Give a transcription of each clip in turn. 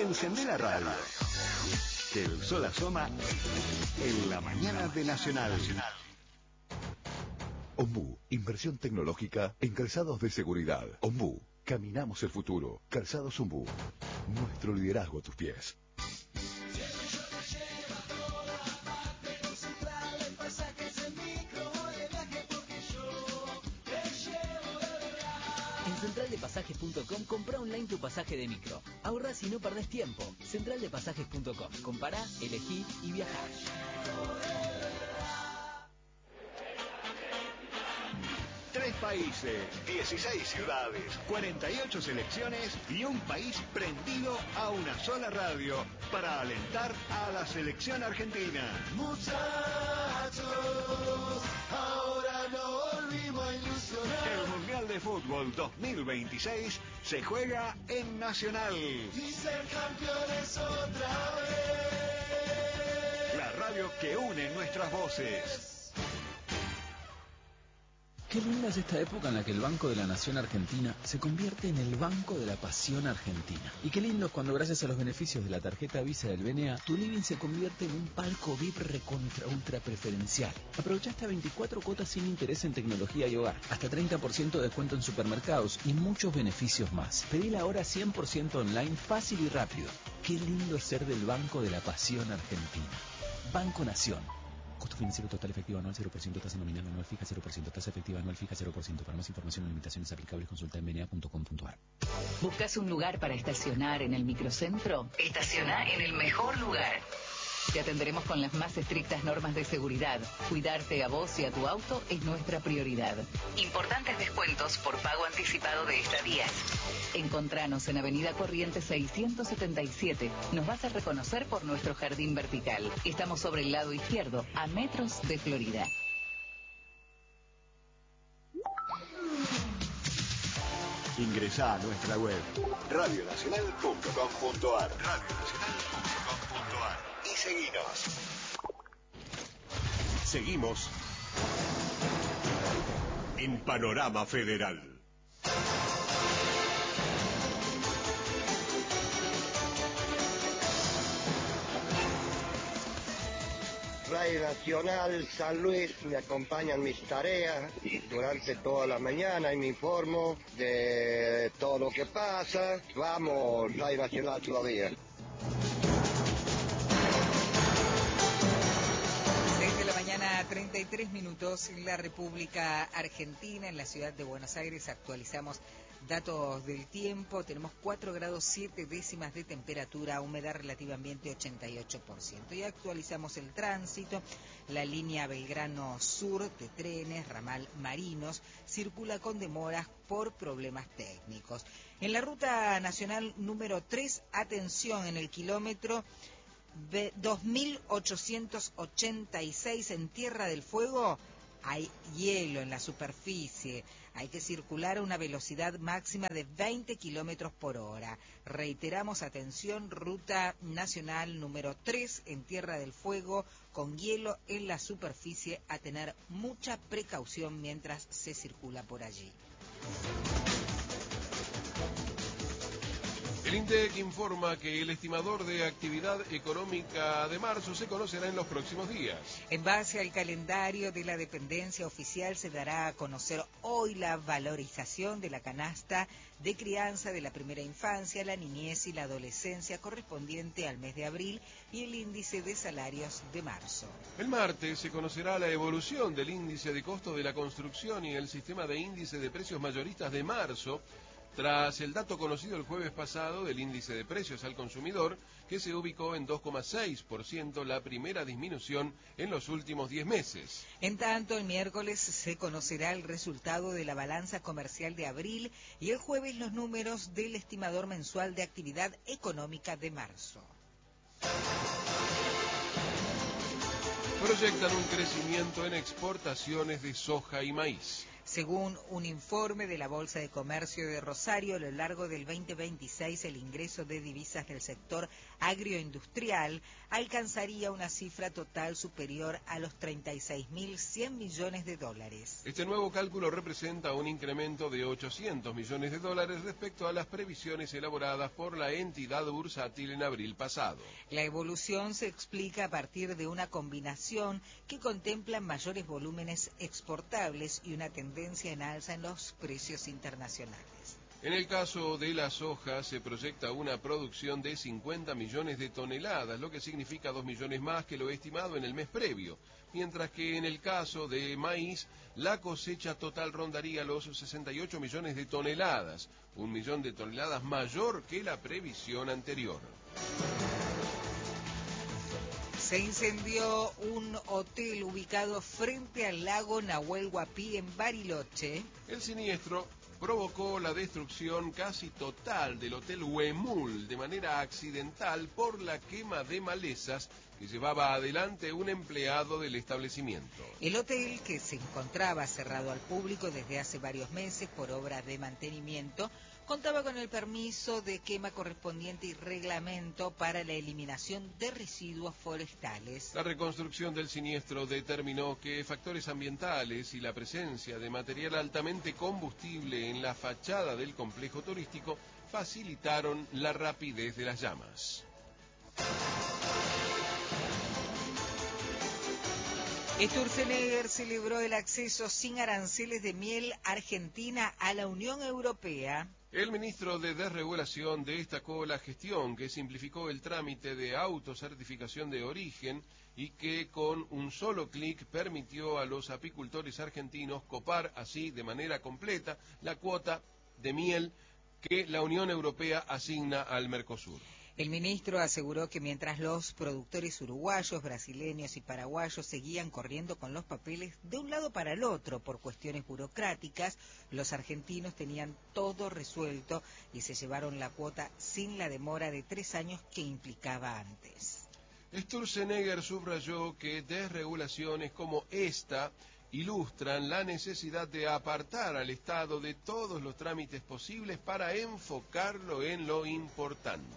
Encendé la radio, que el sol asoma en la mañana de Nacional. Ombú, inversión tecnológica en calzados de seguridad. Ombú, caminamos el futuro. Calzados Ombú, nuestro liderazgo a tus pies. En centraldepasajes.com compra online tu pasaje de micro. Ahorras y no perdés tiempo. Centraldepasajes.com. Compará, elegí y viajá. 3 países, 16 ciudades, 48 selecciones y un país prendido a una sola radio para alentar a la selección argentina. Muchachos, ahora no volvimos a ilusionar. El Mundial de Fútbol 2026 se juega en Nacional. Y ser campeones otra vez. La radio que une nuestras voces. Qué linda es esta época en la que el Banco de la Nación Argentina se convierte en el Banco de la Pasión Argentina. Y qué lindo es cuando gracias a los beneficios de la tarjeta Visa del BNA, tu living se convierte en un palco VIP recontra ultra preferencial. Aprovecha hasta 24 cuotas sin interés en tecnología y hogar, hasta 30% de descuento en supermercados y muchos beneficios más. Pedila ahora 100% online, fácil y rápido. Qué lindo es ser del Banco de la Pasión Argentina. Banco Nación. Costo financiero total efectivo anual 0%, tasa nominal anual fija 0%, tasa efectiva anual fija 0%. Para más información o limitaciones aplicables consulta en bna.com.ar. ¿Buscas un lugar para estacionar en el microcentro? Estaciona en el mejor lugar. Te atenderemos con las más estrictas normas de seguridad. Cuidarte a vos y a tu auto es nuestra prioridad. Importantes descuentos por pago anticipado de estadías. Encontranos en Avenida Corrientes 677. Nos vas a reconocer por nuestro jardín vertical. Estamos sobre el lado izquierdo, a metros de Florida. Ingresá a nuestra web radionacional.com.ar y seguinos. Seguimos en Panorama Federal. Radio Nacional San Luis, me acompañan mis tareas durante toda la mañana y me informo de todo lo que pasa. Vamos, Radio Nacional todavía. Desde la mañana, 33 minutos en la República Argentina, en la ciudad de Buenos Aires, actualizamos datos del tiempo. Tenemos 4 grados 7 décimas de temperatura, humedad relativa ambiente 88%. Y actualizamos el tránsito. La línea Belgrano Sur de trenes, ramal Marinos, circula con demoras por problemas técnicos. En la ruta nacional número 3, atención, en el kilómetro 2886 en Tierra del Fuego, hay hielo en la superficie. Hay que circular a una velocidad máxima de 20 kilómetros por hora. Reiteramos, atención, ruta nacional número 3 en Tierra del Fuego, con hielo en la superficie, a tener mucha precaución mientras se circula por allí. El INDEC informa que el estimador de actividad económica de marzo se conocerá en los próximos días. En base al calendario de la dependencia oficial, se dará a conocer hoy la valorización de la canasta de crianza de la primera infancia, la niñez y la adolescencia correspondiente al mes de abril y el índice de salarios de marzo. El martes se conocerá la evolución del índice de costo de la construcción y el sistema de índice de precios mayoristas de marzo, tras el dato conocido el jueves pasado del índice de precios al consumidor, que se ubicó en 2,6%, la primera disminución en los últimos 10 meses. En tanto, el miércoles se conocerá el resultado de la balanza comercial de abril y el jueves los números del estimador mensual de actividad económica de marzo. Proyectan un crecimiento en exportaciones de soja y maíz. Según un informe de la Bolsa de Comercio de Rosario, a lo largo del 2026 el ingreso de divisas del sector agroindustrial alcanzaría una cifra total superior a los 36.100 millones de dólares. Este nuevo cálculo representa un incremento de 800 millones de dólares respecto a las previsiones elaboradas por la entidad bursátil en abril pasado. La evolución se explica a partir de una combinación que contempla mayores volúmenes exportables y una tendencia en alza en los precios internacionales. En el caso de la soja se proyecta una producción de 50 millones de toneladas, lo que significa 2 millones más que lo estimado en el mes previo, mientras que en el caso de maíz la cosecha total rondaría los 68 millones de toneladas, 1 millón de toneladas mayor que la previsión anterior. Se incendió un hotel ubicado frente al lago Nahuel Huapi en Bariloche. El siniestro provocó la destrucción casi total del Hotel Huemul de manera accidental por la quema de malezas que llevaba adelante un empleado del establecimiento. El hotel, que se encontraba cerrado al público desde hace varios meses por obras de mantenimiento, contaba con el permiso de quema correspondiente y reglamento para la eliminación de residuos forestales. La reconstrucción del siniestro determinó que factores ambientales y la presencia de material altamente combustible en la fachada del complejo turístico facilitaron la rapidez de las llamas. Sturzenegger celebró el acceso sin aranceles de miel argentina a la Unión Europea. El ministro de Desregulación destacó la gestión que simplificó el trámite de autocertificación de origen y que con un solo clic permitió a los apicultores argentinos copar así de manera completa la cuota de miel que la Unión Europea asigna al Mercosur. El ministro aseguró que mientras los productores uruguayos, brasileños y paraguayos seguían corriendo con los papeles de un lado para el otro por cuestiones burocráticas, los argentinos tenían todo resuelto y se llevaron la cuota sin la demora de 3 años que implicaba antes. Sturzenegger subrayó que desregulaciones como esta ilustran la necesidad de apartar al Estado de todos los trámites posibles para enfocarlo en lo importante.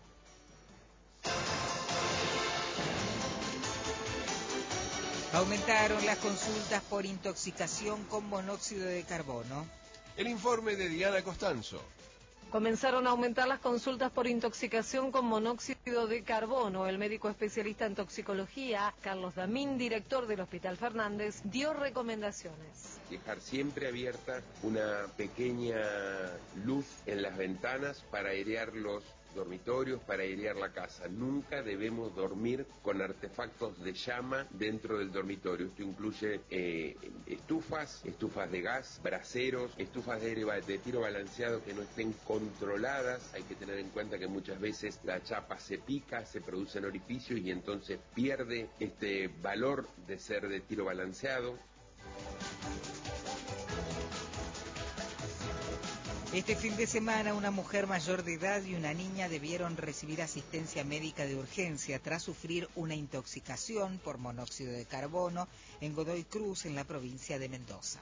Aumentaron las consultas por intoxicación con monóxido de carbono. El informe de Diana Costanzo. Comenzaron a aumentar las consultas por intoxicación con monóxido de carbono. El médico especialista en toxicología, Carlos Damín, director del Hospital Fernández, dio recomendaciones. Dejar siempre abierta una pequeña luz en las ventanas para airear los dormitorios, para airear la casa. Nunca debemos dormir con artefactos de llama dentro del dormitorio. Esto incluye estufas de gas, braseros, estufas de tiro balanceado que no estén controladas. Hay que tener en cuenta que muchas veces la chapa se pica, se producen orificios y entonces pierde este valor de ser de tiro balanceado. Este fin de semana, una mujer mayor de edad y una niña debieron recibir asistencia médica de urgencia tras sufrir una intoxicación por monóxido de carbono en Godoy Cruz, en la provincia de Mendoza.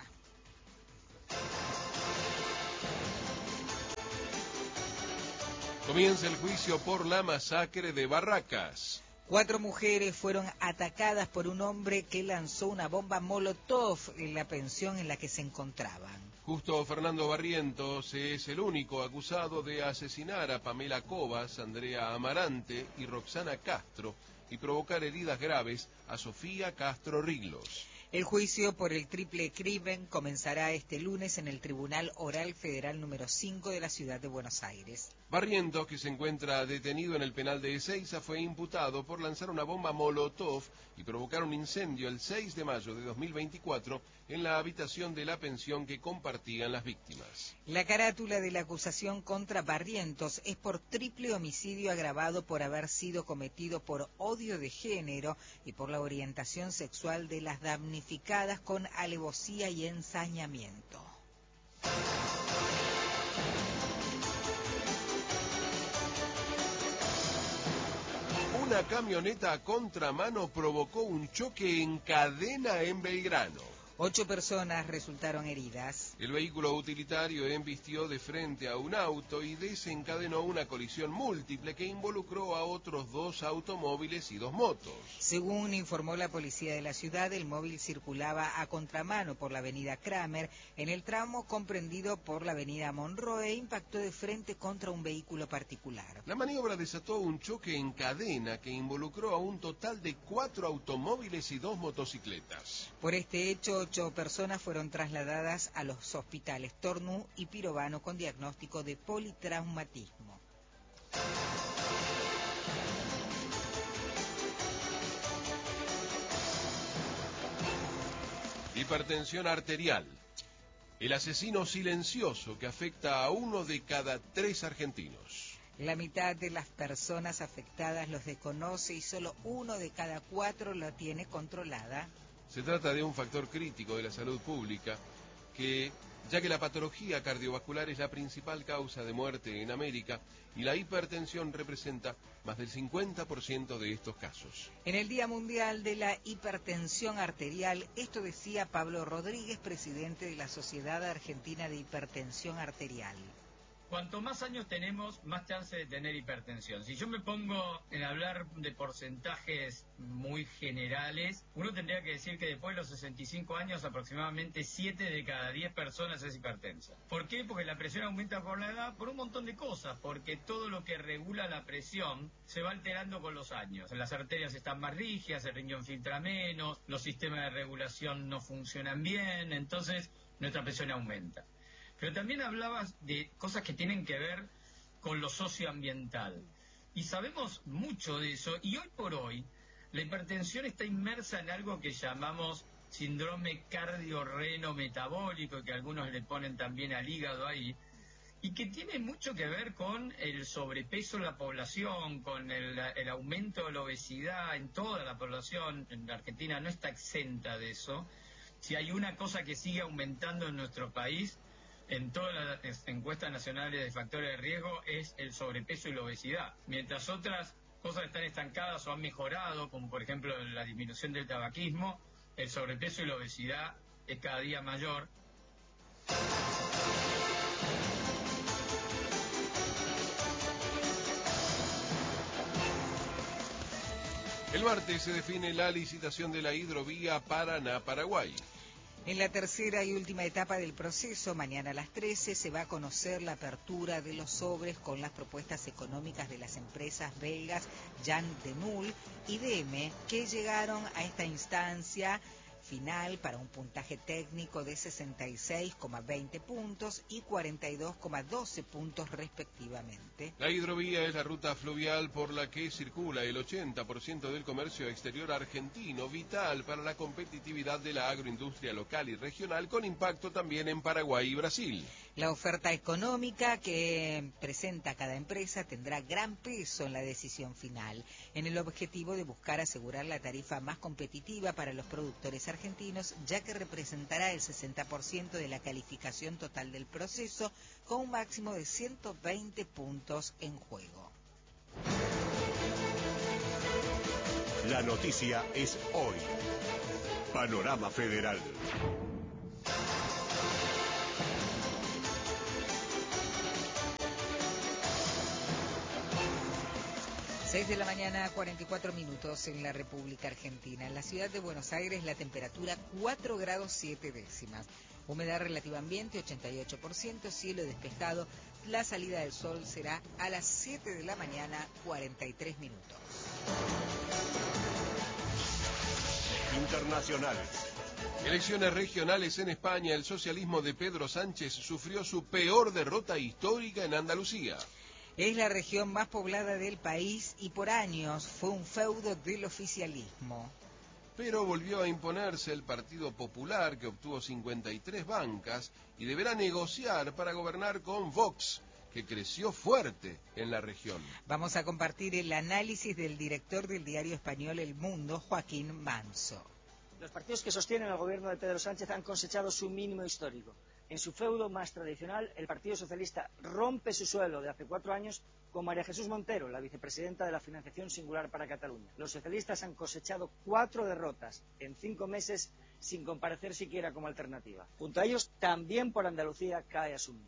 Comienza el juicio por la masacre de Barracas. 4 mujeres fueron atacadas por un hombre que lanzó una bomba molotov en la pensión en la que se encontraban. Justo Fernando Barrientos es el único acusado de asesinar a Pamela Cobas, Andrea Amarante y Roxana Castro y provocar heridas graves a Sofía Castro Riglos. El juicio por el triple crimen comenzará este lunes en el Tribunal Oral Federal número 5 de la ciudad de Buenos Aires. Barrientos, que se encuentra detenido en el penal de Ezeiza, fue imputado por lanzar una bomba molotov y provocar un incendio el 6 de mayo de 2024 en la habitación de la pensión que compartían las víctimas. La carátula de la acusación contra Barrientos es por triple homicidio agravado por haber sido cometido por odio de género y por la orientación sexual de las damnificadas con alevosía y ensañamiento. Una camioneta a contramano provocó un choque en cadena en Belgrano. 8 personas resultaron heridas. El vehículo utilitario embistió de frente a un auto y desencadenó una colisión múltiple que involucró a otros 2 automóviles y 2 motos. Según informó la policía de la ciudad, el móvil circulaba a contramano por la avenida Kramer en el tramo comprendido por la avenida Monroe e impactó de frente contra un vehículo particular. La maniobra desató un choque en cadena que involucró a un total de 4 automóviles y 2 motocicletas. Por este hecho, 8 personas fueron trasladadas a los hospitales Tornú y Pirovano con diagnóstico de politraumatismo. Hipertensión arterial. El asesino silencioso que afecta a 1 de cada 3 argentinos. La mitad de las personas afectadas los desconoce y solo 1 de cada 4 lo tiene controlada. Se trata de un factor crítico de la salud pública ya que la patología cardiovascular es la principal causa de muerte en América y la hipertensión representa más del 50% de estos casos. En el Día Mundial de la Hipertensión Arterial, esto decía Pablo Rodríguez, presidente de la Sociedad Argentina de Hipertensión Arterial. Cuanto más años tenemos, más chance de tener hipertensión. Si yo me pongo en hablar de porcentajes muy generales, uno tendría que decir que después de los 65 años aproximadamente 7 de cada 10 personas es hipertensa. ¿Por qué? Porque la presión aumenta por la edad, por un montón de cosas, porque todo lo que regula la presión se va alterando con los años. Las arterias están más rígidas, el riñón filtra menos, los sistemas de regulación no funcionan bien, entonces nuestra presión aumenta. Pero también hablabas de cosas que tienen que ver con lo socioambiental. Y sabemos mucho de eso. Y hoy por hoy, la hipertensión está inmersa en algo que llamamos síndrome cardiorreno-metabólico, que algunos le ponen también al hígado ahí, y que tiene mucho que ver con el sobrepeso en la población, con el aumento de la obesidad en toda la población. En la Argentina no está exenta de eso. Si hay una cosa que sigue aumentando en nuestro país, en todas las encuestas nacionales de factores de riesgo, es el sobrepeso y la obesidad. Mientras otras cosas están estancadas o han mejorado, como por ejemplo la disminución del tabaquismo, el sobrepeso y la obesidad es cada día mayor. El martes se define la licitación de la hidrovía Paraná-Paraguay. En la tercera y última etapa del proceso, mañana a las 13, se va a conocer la apertura de los sobres con las propuestas económicas de las empresas belgas Jan de Nul y DM, que llegaron a esta instancia final para un puntaje técnico de 66,20 puntos y 42,12 puntos respectivamente. La hidrovía es la ruta fluvial por la que circula el 80% del comercio exterior argentino, vital para la competitividad de la agroindustria local y regional, con impacto también en Paraguay y Brasil. La oferta económica que presenta cada empresa tendrá gran peso en la decisión final, en el objetivo de buscar asegurar la tarifa más competitiva para los productores argentinos, ya que representará el 60% de la calificación total del proceso, con un máximo de 120 puntos en juego. La noticia es hoy. Panorama Federal. 6 de la mañana, 44 minutos en la República Argentina. En la ciudad de Buenos Aires la temperatura 4 grados 7 décimas. Humedad relativa ambiente 88%, cielo despejado. La salida del sol será a las 7 de la mañana, 43 minutos. Internacionales. Elecciones regionales en España. El socialismo de Pedro Sánchez sufrió su peor derrota histórica en Andalucía. Es la región más poblada del país y por años fue un feudo del oficialismo. Pero volvió a imponerse el Partido Popular, que obtuvo 53 bancas y deberá negociar para gobernar con Vox, que creció fuerte en la región. Vamos a compartir el análisis del director del diario español El Mundo, Joaquín Manso. Los partidos que sostienen al gobierno de Pedro Sánchez han cosechado su mínimo histórico. En su feudo más tradicional, el Partido Socialista rompe su suelo de hace 4 años con María Jesús Montero, la vicepresidenta de la Financiación Singular para Cataluña. Los socialistas han cosechado 4 derrotas en 5 meses sin comparecer siquiera como alternativa. Junto a ellos, también por Andalucía cae Asumni.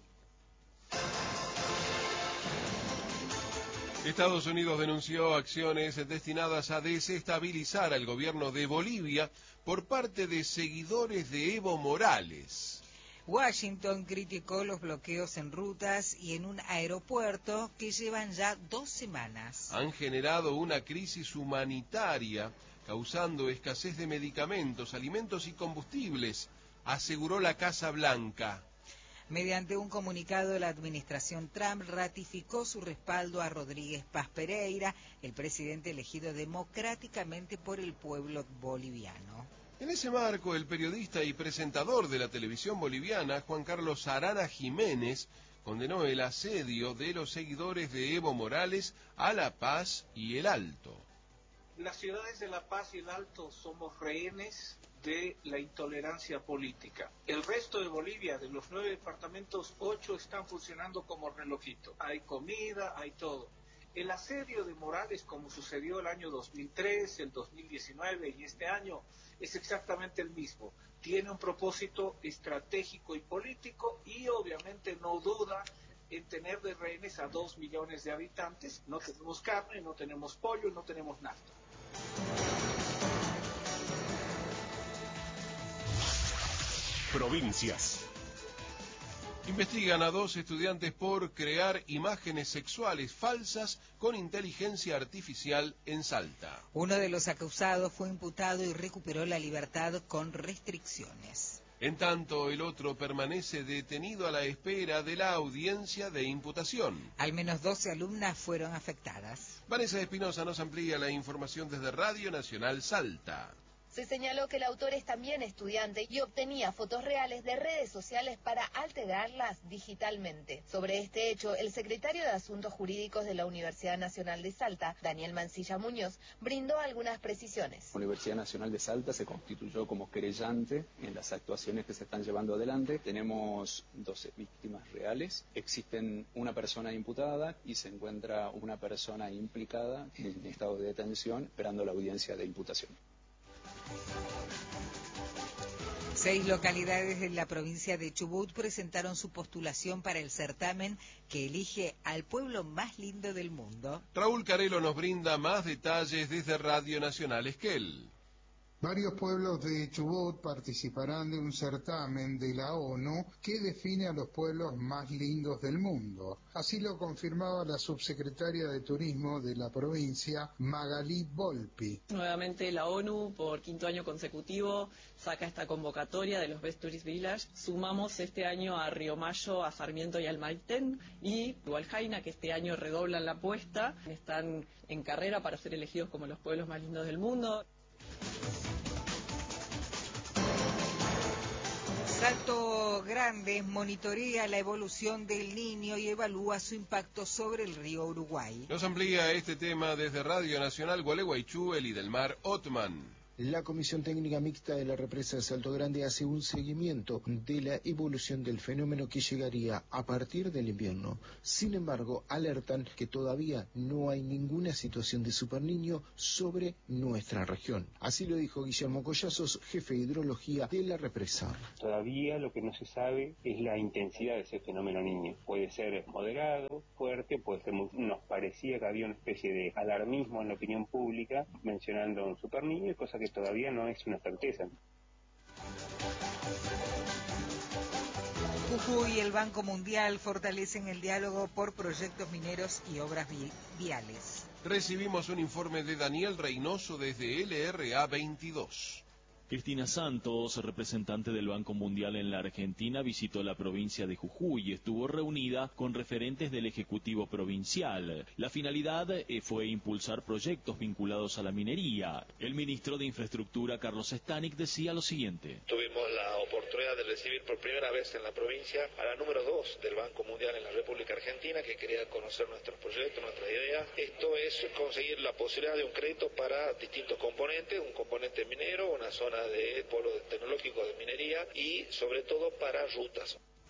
Estados Unidos denunció acciones destinadas a desestabilizar al gobierno de Bolivia por parte de seguidores de Evo Morales. Washington criticó los bloqueos en rutas y en un aeropuerto que llevan ya 2 semanas. Han generado una crisis humanitaria, causando escasez de medicamentos, alimentos y combustibles, aseguró la Casa Blanca. Mediante un comunicado, la administración Trump ratificó su respaldo a Rodríguez Paz Pereira, el presidente elegido democráticamente por el pueblo boliviano. En ese marco, el periodista y presentador de la televisión boliviana, Juan Carlos Arana Jiménez, condenó el asedio de los seguidores de Evo Morales a La Paz y El Alto. Las ciudades de La Paz y El Alto somos rehenes de la intolerancia política. El resto de Bolivia, de los 9 departamentos, 8 están funcionando como relojito. Hay comida, hay todo. El asedio de Morales, como sucedió el año 2003, el 2019 y este año, es exactamente el mismo. Tiene un propósito estratégico y político y obviamente no duda en tener de rehenes a 2 millones de habitantes. No tenemos carne, no tenemos pollo, no tenemos nafta. Provincias. Investigan a 2 estudiantes por crear imágenes sexuales falsas con inteligencia artificial en Salta. Uno de los acusados fue imputado y recuperó la libertad con restricciones. En tanto, el otro permanece detenido a la espera de la audiencia de imputación. Al menos 12 alumnas fueron afectadas. Vanessa Espinosa nos amplía la información desde Radio Nacional Salta. Se señaló que el autor es también estudiante y obtenía fotos reales de redes sociales para alterarlas digitalmente. Sobre este hecho, el secretario de Asuntos Jurídicos de la Universidad Nacional de Salta, Daniel Mancilla Muñoz, brindó algunas precisiones. La Universidad Nacional de Salta se constituyó como querellante en las actuaciones que se están llevando adelante. Tenemos 12 víctimas reales. Existen una persona imputada y se encuentra una persona implicada en estado de detención esperando la audiencia de imputación. 6 localidades de la provincia de Chubut presentaron su postulación para el certamen que elige al pueblo más lindo del mundo. Raúl Carelo nos brinda más detalles desde Radio Nacional Esquel. Varios pueblos de Chubut participarán de un certamen de la ONU que define a los pueblos más lindos del mundo. Así lo confirmaba la subsecretaria de Turismo de la provincia, Magalí Volpi. Nuevamente la ONU, por 5º año consecutivo, saca esta convocatoria de los Best Tourist Village. Sumamos este año a Río Mayo, a Sarmiento y al Maitén, y Hualjaina, que este año redoblan la apuesta. Están en carrera para ser elegidos como los pueblos más lindos del mundo. Salto Grande monitorea la evolución del Niño y evalúa su impacto sobre el río Uruguay. Nos amplía este tema desde Radio Nacional Gualeguaychú, Elidelmar Otman. La Comisión Técnica Mixta de la Represa de Salto Grande hace un seguimiento de la evolución del fenómeno que llegaría a partir del invierno. Sin embargo, alertan que todavía no hay ninguna situación de superniño sobre nuestra región. Así lo dijo Guillermo Collazos, jefe de hidrología de la represa. Todavía lo que no se sabe es la intensidad de ese fenómeno niño. Puede ser moderado, fuerte, puede ser nos parecía que había una especie de alarmismo en la opinión pública mencionando un superniño, cosa que todavía no es una certeza. Jujuy y el Banco Mundial fortalecen el diálogo por proyectos mineros y obras viales. Recibimos un informe de Daniel Reynoso desde LRA 22. Cristina Santos, representante del Banco Mundial en la Argentina, visitó la provincia de Jujuy y estuvo reunida con referentes del Ejecutivo Provincial. La finalidad fue impulsar proyectos vinculados a la minería. El ministro de Infraestructura, Carlos Stanik, decía lo siguiente. Tuvimos la oportunidad de recibir por primera vez en la provincia a la número 2 del Banco Mundial en la República Argentina, que quería conocer nuestros proyectos, nuestras ideas. Esto es conseguir la posibilidad de un crédito para distintos componentes, un componente minero, una zona de polo tecnológico de minería y sobre todo para rutas.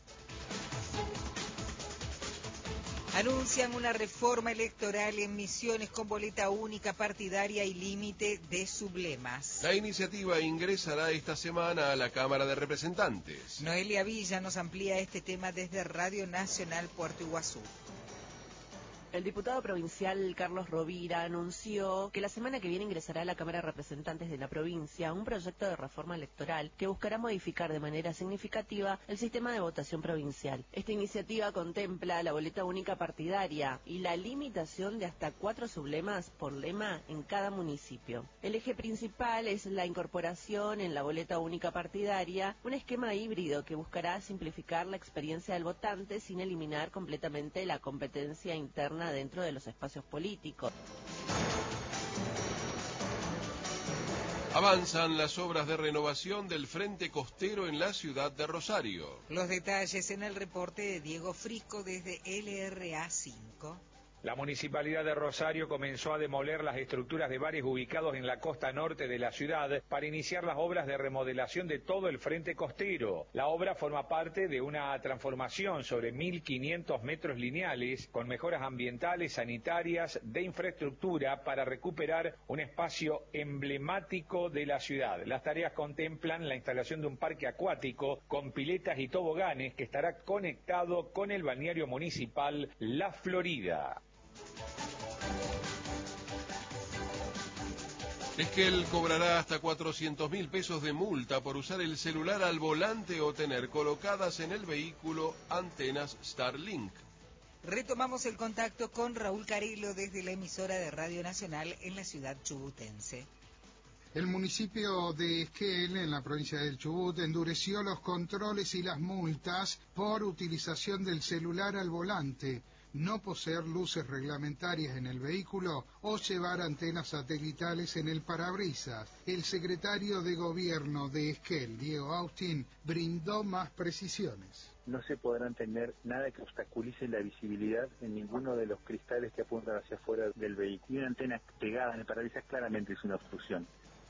Anuncian una reforma electoral en Misiones con boleta única partidaria y límite de sublemas. La iniciativa ingresará esta semana a la Cámara de Representantes. Noelia Villa nos amplía este tema desde Radio Nacional Puerto Iguazú. El diputado provincial Carlos Rovira anunció que la semana que viene ingresará a la Cámara de Representantes de la provincia un proyecto de reforma electoral que buscará modificar de manera significativa el sistema de votación provincial. Esta iniciativa contempla la boleta única partidaria y la limitación de hasta 4 sublemas por lema en cada municipio. El eje principal es la incorporación en la boleta única partidaria, un esquema híbrido que buscará simplificar la experiencia del votante sin eliminar completamente la competencia interna dentro de los espacios políticos. Avanzan las obras de renovación del frente costero en la ciudad de Rosario. Los detalles en el reporte de Diego Frisco desde LRA5. La Municipalidad de Rosario comenzó a demoler las estructuras de bares ubicados en la costa norte de la ciudad para iniciar las obras de remodelación de todo el frente costero. La obra forma parte de una transformación sobre 1.500 metros lineales con mejoras ambientales, sanitarias, de infraestructura para recuperar un espacio emblemático de la ciudad. Las tareas contemplan la instalación de un parque acuático con piletas y toboganes que estará conectado con el balneario municipal La Florida. Esquel cobrará hasta 400.000 pesos de multa por usar el celular al volante o tener colocadas en el vehículo antenas Starlink. Retomamos el contacto con Raúl Carelo desde la emisora de Radio Nacional en la ciudad chubutense. El municipio de Esquel, en la provincia del Chubut, endureció los controles y las multas por utilización del celular al volante, no poseer luces reglamentarias en el vehículo o llevar antenas satelitales en el parabrisas. El secretario de Gobierno de Esquel, Diego Austin, brindó más precisiones. No se podrán tener nada que obstaculice la visibilidad en ninguno de los cristales que apuntan hacia afuera del vehículo. Y una antena pegada en el parabrisas claramente es una obstrucción.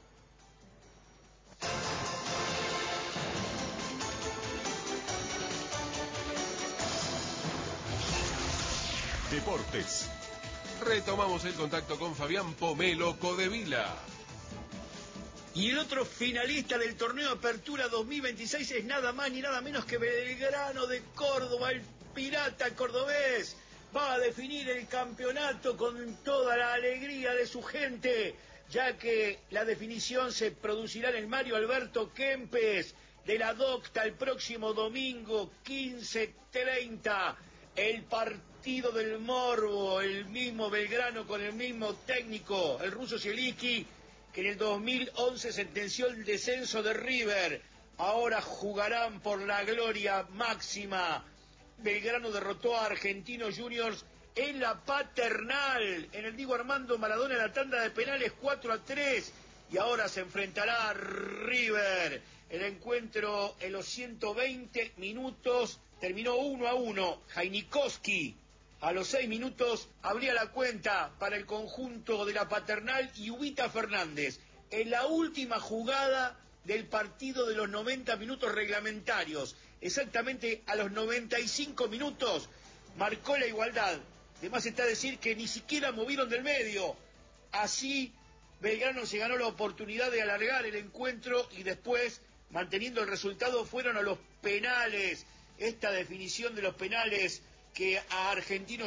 Deportes. Retomamos el contacto con Fabián Pomelo Codevila. Y el otro finalista del torneo Apertura 2026 es nada más ni nada menos que Belgrano de Córdoba, el pirata cordobés. Va a definir el campeonato con toda la alegría de su gente, ya que la definición se producirá en el Mario Alberto Kempes de la Docta el próximo domingo 15:30. El partido del morbo, el mismo Belgrano con el mismo técnico, el ruso Zielinski, que en el 2011 sentenció el descenso de River. Ahora jugarán por la gloria máxima. Belgrano derrotó a Argentinos Juniors en la Paternal, en el Diego Armando Maradona, en la tanda de penales 4-3. Y ahora se enfrentará a River. El encuentro en los 120 minutos terminó 1-1. Jainikowski a los 6 minutos abría la cuenta para el conjunto de la Paternal y Ubita Fernández. En la última jugada del partido de los 90 minutos reglamentarios, exactamente a los 95 minutos, marcó la igualdad. Además está decir que ni siquiera movieron del medio. Así Belgrano se ganó la oportunidad de alargar el encuentro y después, manteniendo el resultado, fueron a los penales. Esta definición de los penales que a Argentinos